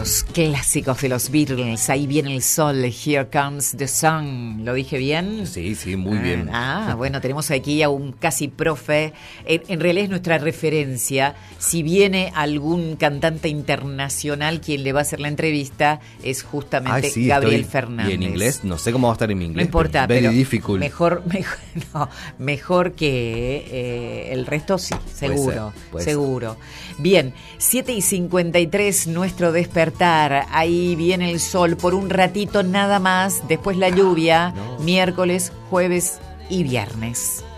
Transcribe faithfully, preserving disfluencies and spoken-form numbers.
los clásicos de los Beatles. Ahí viene el sol, here comes the sun. ¿Lo dije bien? Sí, sí, muy bien. Ah, bueno, tenemos aquí a un casi profe. En, en realidad es nuestra referencia. Si viene algún cantante internacional, quien le va a hacer la entrevista es justamente Ay, sí, Gabriel estoy, Fernández. Y en inglés, no sé cómo va a estar en mi inglés. No importa, very pero difficult. mejor, mejor, no, mejor que eh, el resto, sí, seguro, ser, puede seguro. Bien, siete y cincuenta y tres, nuestro despertar. Ahí viene el sol por un ratito nada más. Después la lluvia, no. miércoles, jueves y viernes.